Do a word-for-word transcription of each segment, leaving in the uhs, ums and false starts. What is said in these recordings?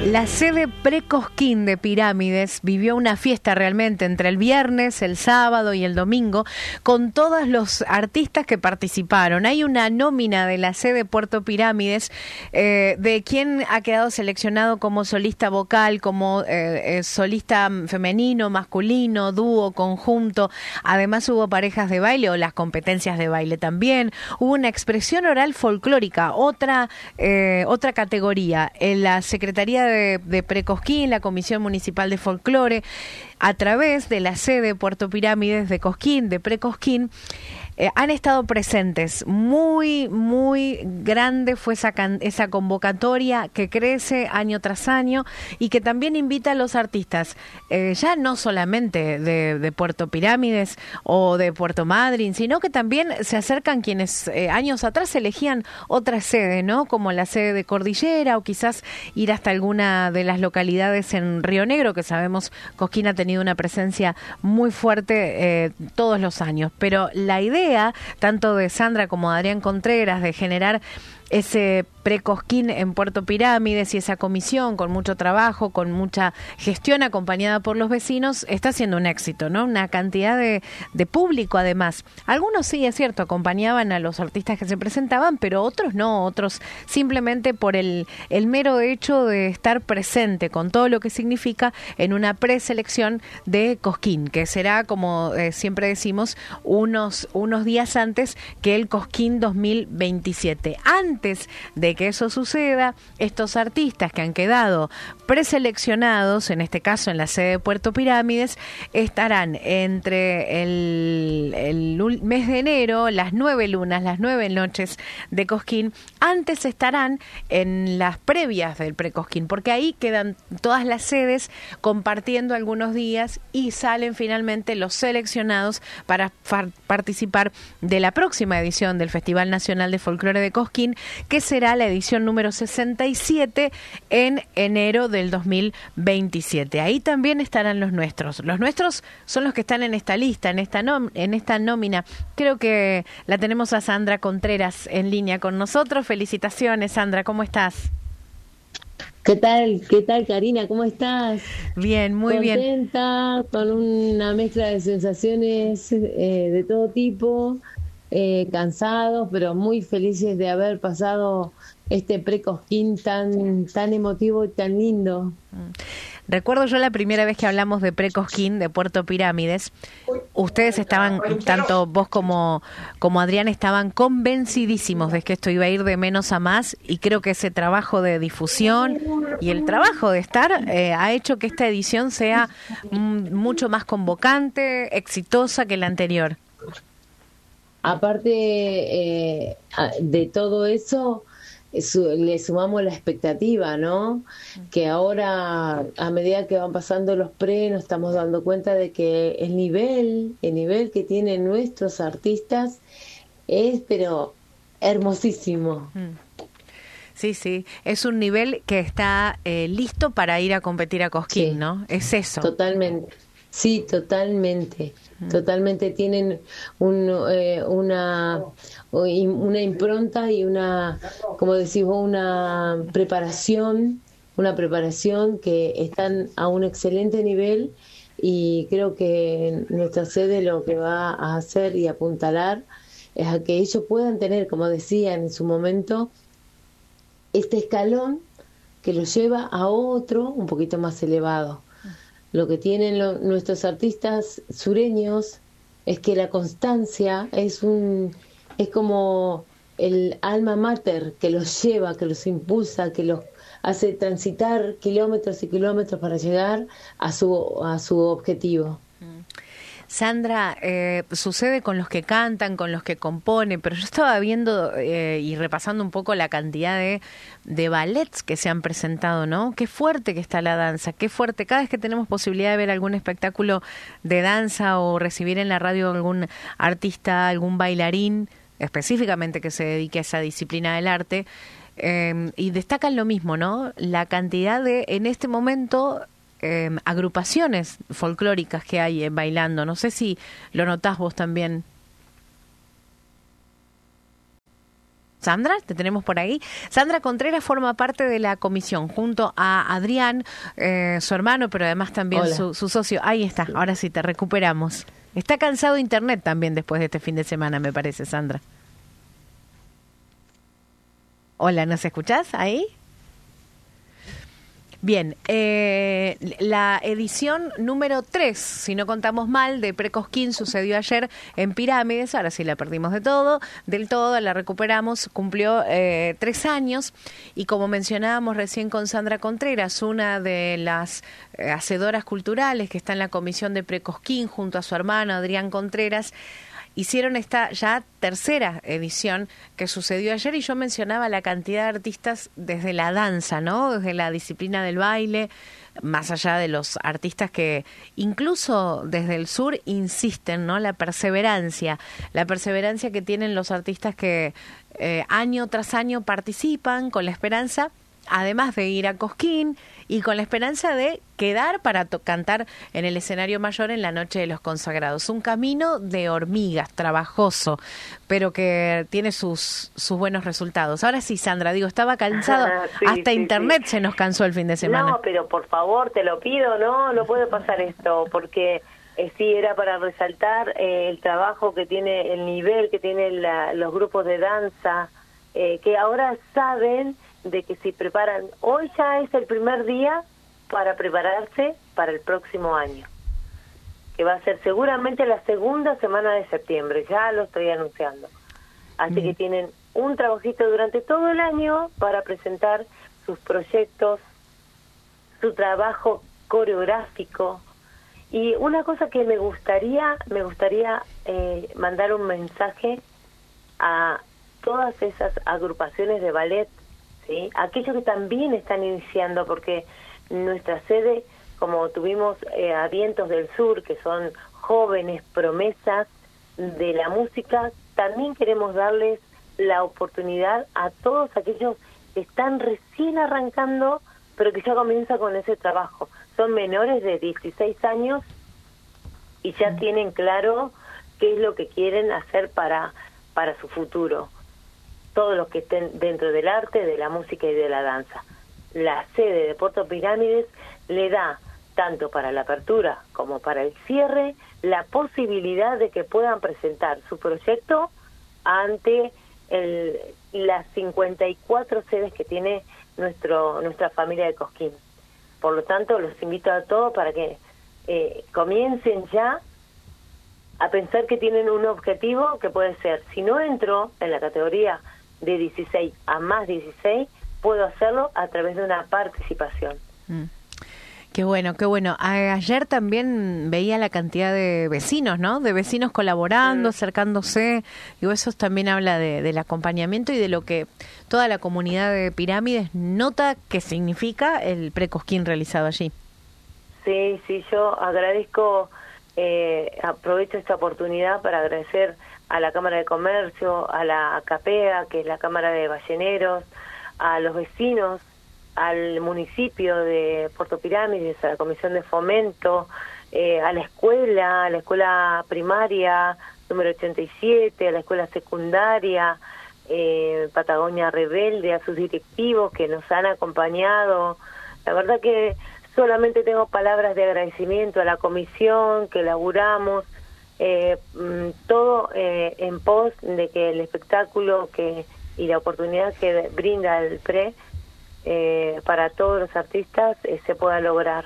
La sede pre-Cosquín de Pirámides vivió una fiesta realmente entre el viernes, el sábado y el domingo con todos los artistas que participaron. Hay una nómina de la sede Puerto Pirámides eh, de quien ha quedado seleccionado como solista vocal, como eh, eh, solista femenino, masculino, dúo, conjunto. Además hubo parejas de baile o las competencias de baile también. Hubo una expresión oral folclórica, otra, eh, otra categoría. En la Secretaría de de, de Precosquín, la Comisión Municipal de Folclore, a través de la sede Puerto Pirámides de Cosquín, de Precosquín, eh, han estado presentes. Muy, muy grande fue esa, can esa convocatoria que crece año tras año y que también invita a los artistas, eh, ya no solamente de, de Puerto Pirámides o de Puerto Madryn, sino que también se acercan quienes eh, años atrás elegían otra sede, ¿no? Como la sede de Cordillera o quizás ir hasta alguna de las localidades en Río Negro, que sabemos Cosquín ha tenido una presencia muy fuerte eh, todos los años. Pero la idea tanto de Sandra como de Adrián Contreras de generar ese pre-Cosquín en Puerto Pirámides y esa comisión con mucho trabajo, con mucha gestión acompañada por los vecinos, está siendo un éxito, ¿no? Una cantidad de, de público además. Algunos sí, es cierto, acompañaban a los artistas que se presentaban, pero otros no, otros simplemente por el, el mero hecho de estar presente con todo lo que significa en una preselección de Cosquín, que será, como eh, siempre decimos, unos, unos días antes que el Cosquín dos mil veintisiete. Antes Antes de que eso suceda, estos artistas que han quedado preseleccionados, en este caso en la sede de Puerto Pirámides, estarán entre el, el mes de enero, las nueve lunas, las nueve noches de Cosquín. Antes estarán en las previas del pre-Cosquín, porque ahí quedan todas las sedes compartiendo algunos días y salen finalmente los seleccionados para participar de la próxima edición del Festival Nacional de Folclore de Cosquín, que será la edición número sesenta y siete en enero del dos mil veintisiete. Ahí también estarán los nuestros. Los nuestros son los que están en esta lista, en esta, nom en esta nómina. Creo que la tenemos a Sandra Contreras en línea con nosotros. Felicitaciones, Sandra, ¿cómo estás? ¿Qué tal? ¿Qué tal, Karina? ¿Cómo estás? Bien, muy Contenta, bien. Contenta, con una mezcla de sensaciones eh, de todo tipo. Eh, cansados, pero muy felices de haber pasado este pre-Cosquín tan, tan emotivo y tan lindo. Recuerdo yo la primera vez que hablamos de pre-Cosquín de Puerto Pirámides, ustedes estaban, tanto vos como, como Adrián, estaban convencidísimos de que esto iba a ir de menos a más, y creo que ese trabajo de difusión y el trabajo de estar eh, ha hecho que esta edición sea mm, mucho más convocante, exitosa que la anterior. Aparte eh, de todo eso, le sumamos la expectativa, ¿no? Que ahora, a medida que van pasando los pre, nos estamos dando cuenta de que el nivel, el nivel que tienen nuestros artistas es, pero hermosísimo. Sí, sí, es un nivel que está eh, listo para ir a competir a Cosquín, sí, ¿no? Es eso. Totalmente. Sí, totalmente. Totalmente tienen un, eh, una una impronta y una, como decís vos, una preparación, una preparación que están a un excelente nivel, y creo que nuestra sede lo que va a hacer y apuntalar es a que ellos puedan tener, como decían en su momento, este escalón que los lleva a otro un poquito más elevado. Lo que tienen lo, nuestros artistas sureños es que la constancia es un es como el alma mater que los lleva, que los impulsa, que los hace transitar kilómetros y kilómetros para llegar a su a su objetivo. Sandra, eh, sucede con los que cantan, con los que componen, pero yo estaba viendo eh, y repasando un poco la cantidad de, de ballets que se han presentado, ¿no? Qué fuerte que está la danza, qué fuerte. Cada vez que tenemos posibilidad de ver algún espectáculo de danza o recibir en la radio algún artista, algún bailarín, específicamente que se dedique a esa disciplina del arte, eh, y destacan lo mismo, ¿no? La cantidad de, en este momento... Eh, agrupaciones folclóricas que hay eh, bailando. No sé si lo notás vos también. Sandra, ¿te tenemos por ahí? Sandra Contreras forma parte de la comisión junto a Adrián, eh, su hermano, pero además también su, su socio. Ahí está, ahora sí te recuperamos. Está cansado internet también después de este fin de semana, me parece, Sandra. Hola, ¿nos escuchás ahí? Bien, eh, la edición número tres, si no contamos mal, de Precosquín sucedió ayer en Pirámides, ahora sí la perdimos de todo, del todo, la recuperamos, cumplió eh, tres años y como mencionábamos recién con Sandra Contreras, una de las eh, hacedoras culturales que está en la comisión de Precosquín junto a su hermano Adrián Contreras, hicieron esta ya tercera edición que sucedió ayer y yo mencionaba la cantidad de artistas desde la danza, ¿no? Desde la disciplina del baile, más allá de los artistas que incluso desde el sur insisten, ¿no? La perseverancia, la perseverancia que tienen los artistas que eh, año tras año participan con la esperanza, además de ir a Cosquín y con la esperanza de quedar para cantar en el escenario mayor en la Noche de los Consagrados. Un camino de hormigas, trabajoso, pero que tiene sus sus buenos resultados. Ahora sí, Sandra, digo, estaba cansado, sí, hasta sí, internet sí. se nos cansó el fin de semana. No, pero por favor, te lo pido, no, no puede pasar esto, porque eh, sí, era para resaltar eh, el trabajo que tiene, el nivel que tienen la, los grupos de danza, eh, que ahora saben de que si preparan, hoy ya es el primer día para prepararse para el próximo año, que va a ser seguramente la segunda semana de septiembre, ya lo estoy anunciando. Así mm. que tienen un trabajito durante todo el año para presentar sus proyectos, su trabajo coreográfico. Y una cosa que me gustaría, me gustaría eh, mandar un mensaje a todas esas agrupaciones de ballet, ¿sí? Aquellos que también están iniciando, porque nuestra sede, como tuvimos eh, a Vientos del Sur, que son jóvenes promesas de la música, también queremos darles la oportunidad a todos aquellos que están recién arrancando, pero que ya comienzan con ese trabajo. Son menores de dieciséis años y ya tienen claro qué es lo que quieren hacer para, para su futuro. Todos los que estén dentro del arte, de la música y de la danza. La sede de Puerto Pirámides le da, tanto para la apertura como para el cierre, la posibilidad de que puedan presentar su proyecto ante el, las cincuenta y cuatro sedes que tiene nuestro nuestra familia de Cosquín. Por lo tanto, los invito a todos para que eh, comiencen ya a pensar que tienen un objetivo que puede ser, si no entro en la categoría de dieciséis a más dieciséis, puedo hacerlo a través de una participación. Mm. Qué bueno, qué bueno. A- ayer también veía la cantidad de vecinos, ¿no? De vecinos colaborando, Mm. acercándose. Digo, eso también habla de, del acompañamiento y de lo que toda la comunidad de Pirámides nota que significa el Precosquín realizado allí. Sí, sí, yo agradezco, eh, aprovecho esta oportunidad para agradecer a la Cámara de Comercio, a la CAPEA, que es la Cámara de Balleneros, a los vecinos, al municipio de Puerto Pirámides, a la Comisión de Fomento, eh, a la escuela, a la escuela primaria número ochenta y siete, a la escuela secundaria, eh, Patagonia Rebelde, a sus directivos que nos han acompañado. La verdad que solamente tengo palabras de agradecimiento a la comisión, que laburamos, eh, todo eh, en pos de que el espectáculo que y la oportunidad que brinda el Pre eh, para todos los artistas eh, se pueda lograr.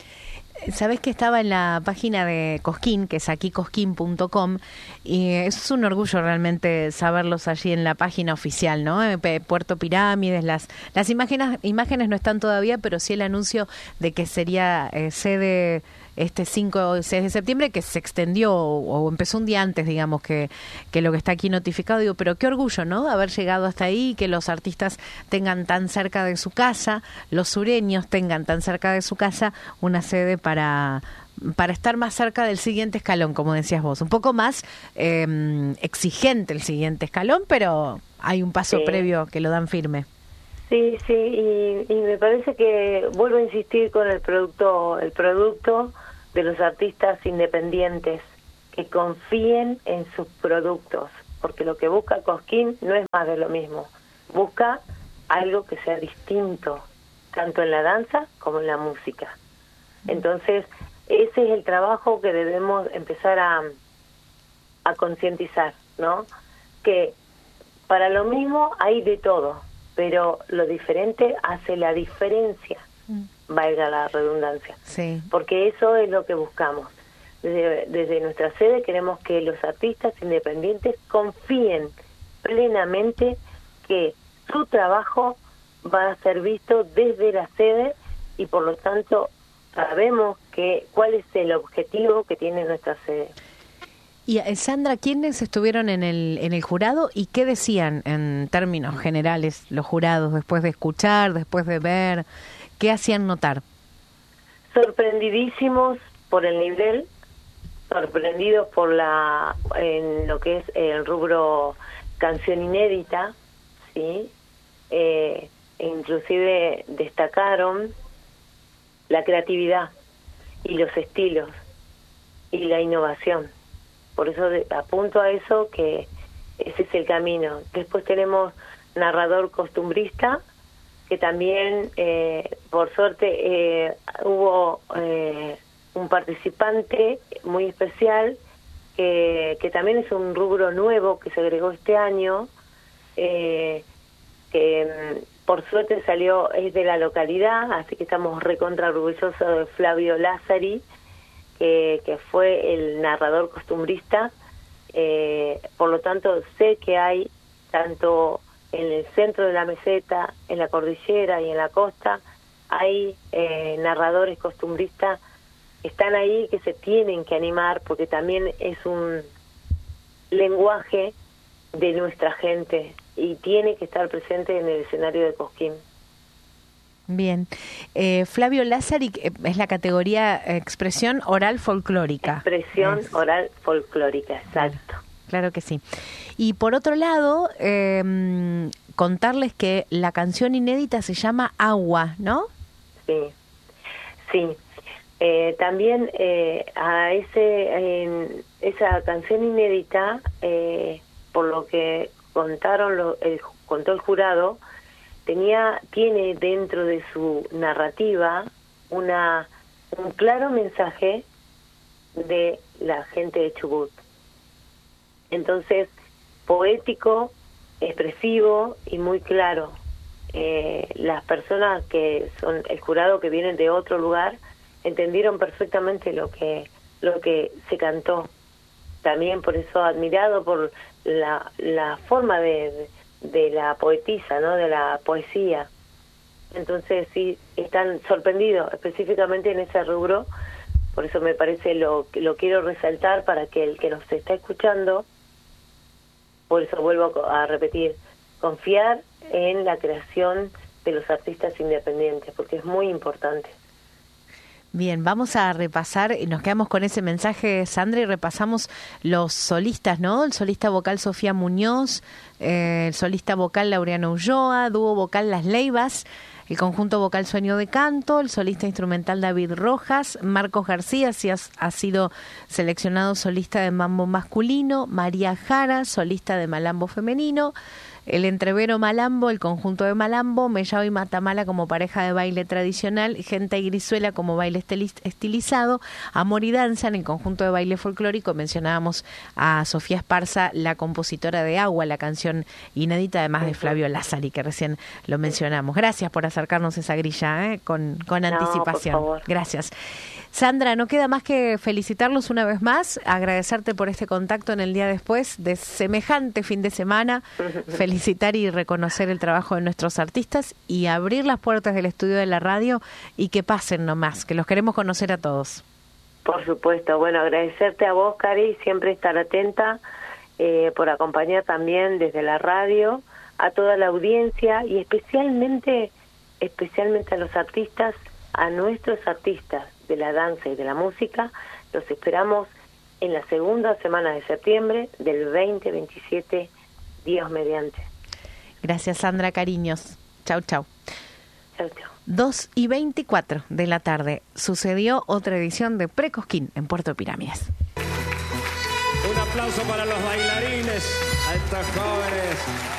Sabés que estaba en la página de Cosquín, que es aquí cosquín punto com, y es un orgullo realmente saberlos allí en la página oficial, ¿no? Puerto Pirámides, las las imágenes imágenes no están todavía, pero sí el anuncio de que sería eh, sede este cinco o seis de septiembre, que se extendió o, o empezó un día antes, digamos, que, que lo que está aquí notificado. Digo, pero qué orgullo, ¿no? Haber llegado hasta ahí, que los artistas tengan tan cerca de su casa, los sureños tengan tan cerca de su casa una sede para para estar más cerca del siguiente escalón, como decías vos. Un poco más eh, exigente el siguiente escalón, pero hay un paso sí. previo que lo dan firme. Sí, sí, y, y me parece que vuelvo a insistir con el producto, el producto de los artistas independientes, que confíen en sus productos, porque lo que busca Cosquín no es más de lo mismo, busca algo que sea distinto, tanto en la danza como en la música. Entonces, ese es el trabajo que debemos empezar a, a concientizar, ¿no? Que para lo mismo hay de todo, pero lo diferente hace la diferencia, mm. valga la redundancia. Sí. Porque eso es lo que buscamos. Desde, desde nuestra sede queremos que los artistas independientes confíen plenamente que su trabajo va a ser visto desde la sede y por lo tanto sabemos que cuál es el objetivo que tiene nuestra sede. Y Sandra, ¿quiénes estuvieron en el en el jurado y qué decían en términos generales los jurados después de escuchar, después de ver? ¿Qué hacían notar? Sorprendidísimos por el nivel, sorprendidos por la en lo que es el rubro canción inédita, sí, eh, e inclusive destacaron la creatividad y los estilos y la innovación. Por eso de, apunto a eso, que ese es el camino. Después tenemos narrador costumbrista, que también, eh, por suerte, eh, hubo eh, un participante muy especial, que, que también es un rubro nuevo que se agregó este año, eh, que por suerte salió, es de la localidad, así que estamos recontra orgullosos de Flavio Lázari, que, que fue el narrador costumbrista. Eh, por lo tanto, sé que hay, tanto en el centro de la meseta, en la cordillera y en la costa, hay eh, narradores costumbristas que están ahí, que se tienen que animar, porque también es un lenguaje de nuestra gente y tiene que estar presente en el escenario de Cosquín. Bien. Eh, Flavio Lázari es la categoría expresión oral folclórica. Expresión es. oral folclórica, exacto. Claro que sí. Y por otro lado, eh, contarles que la canción inédita se llama Agua, ¿no? Sí, sí. Eh, también eh, a ese en esa canción inédita, eh, por lo que contaron lo, el, contó el jurado, tenía tiene dentro de su narrativa una un claro mensaje de la gente de Chubut. Entonces, poético, expresivo y muy claro. Eh, las personas que son el jurado, que vienen de otro lugar, entendieron perfectamente lo que lo que se cantó. También por eso admirado por la, la forma de, de, de la poetisa, ¿no? De la poesía. Entonces sí, están sorprendidos específicamente en ese rubro. Por eso me parece, lo, lo quiero resaltar para que el que nos está escuchando, por eso vuelvo a repetir, confiar en la creación de los artistas independientes, porque es muy importante. Bien, vamos a repasar, y nos quedamos con ese mensaje, Sandra, y repasamos los solistas, ¿no? El solista vocal Sofía Muñoz, eh, el solista vocal Laureano Ulloa, dúo vocal Las Leivas, el conjunto vocal Sueño de Canto, el solista instrumental David Rojas, Marcos García, si has, ha sido seleccionado solista de mambo masculino, María Jara, solista de malambo femenino, el entrevero Malambo, el conjunto de Malambo, Mellao y Matamala como pareja de baile tradicional, Genta y Grisuela como baile estilizado, Amor y Danza en el conjunto de baile folclórico. Mencionábamos a Sofía Esparza, la compositora de Agua, la canción inédita, además de Flavio Lázari, que recién lo mencionamos. Gracias por acercarnos esa grilla, ¿eh? con, con no, anticipación. Por favor. Gracias. Sandra, no queda más que felicitarlos una vez más, agradecerte por este contacto en el día después de semejante fin de semana, felicitar y reconocer el trabajo de nuestros artistas y abrir las puertas del estudio de la radio y que pasen nomás, que los queremos conocer a todos. Por supuesto, bueno, agradecerte a vos, Cari, siempre estar atenta, eh, por acompañar también desde la radio a toda la audiencia y especialmente, especialmente a los artistas, a nuestros artistas de la danza y de la música. Los esperamos en la segunda semana de septiembre del veinte veintisiete, Dios mediante. Gracias, Sandra, cariños. Chau, chau. Chau, chau. dos y veinticuatro de la tarde sucedió otra edición de Pre-Cosquín en Puerto Pirámides. Una aplauso para los bailarines, a estos jóvenes.